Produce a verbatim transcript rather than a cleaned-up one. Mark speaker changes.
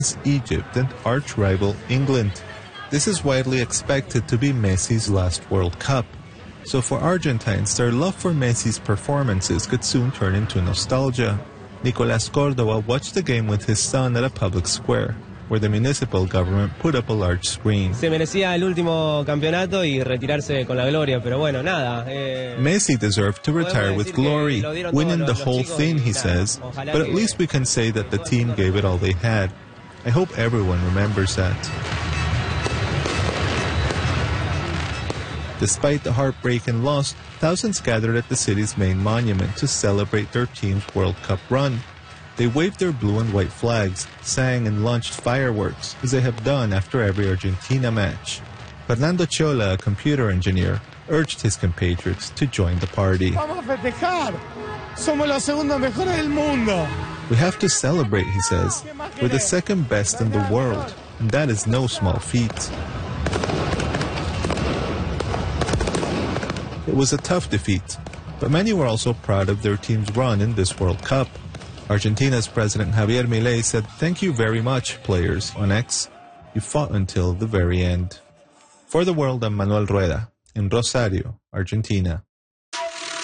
Speaker 1: Egypt and arch-rival England. This is widely expected to be Messi's last World Cup. So for Argentines, their love for Messi's performances could soon turn into nostalgia. Nicolas Cordova watched the game with his son at a public square, where the municipal government put up a large screen.
Speaker 2: Se merecía el último campeonato y retirarse con la gloria, pero bueno, nada. Eh,
Speaker 1: Messi deserved to retire with glory, winning the whole thing, he says, but at least we can say that the team gave it all they had. I hope everyone remembers that. Despite the heartbreaking loss, thousands gathered at the city's main monument to celebrate their team's World Cup run. They waved their blue and white flags, sang and launched fireworks, as they have done after every Argentina match. Fernando Chola, a computer engineer, urged his compatriots to join the party.
Speaker 3: Vamos a festejar. Somos los segundos mejores del mundo.
Speaker 1: We have to celebrate, he says. We're the second best in the world, and that is no small feat. It was a tough defeat, but many were also proud of their team's run in this World Cup. Argentina's President Javier Milei said, "Thank you very much, players," on X. You fought until the very end. For the World, I'm Manuel Rueda, in Rosario, Argentina.